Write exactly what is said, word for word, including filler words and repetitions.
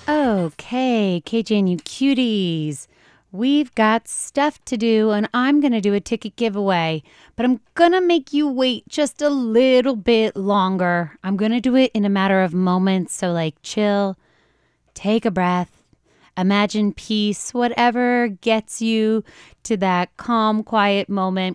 Okay, K J and you cuties. We've got stuff to do, and I'm going to do a ticket giveaway, but I'm going to make you wait just a little bit longer. I'm going to do it in a matter of moments, so like chill, take a breath, imagine peace, whatever gets you to that calm, quiet moment.